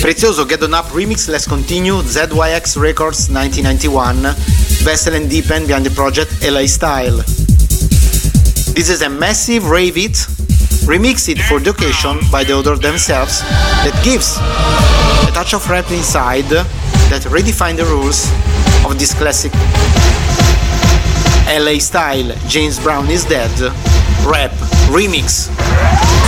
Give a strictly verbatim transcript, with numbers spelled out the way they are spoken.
Prezioso Get On Up remix. Let's continue. Z Y X Records nineteen ninety-one. Vessel and Deepen behind the project L A Style. This is a massive rave hit, remixed for the occasion by the author themselves, that gives a touch of rap inside that redefine the rules of this classic L A Style. James Brown is Dead rap remix.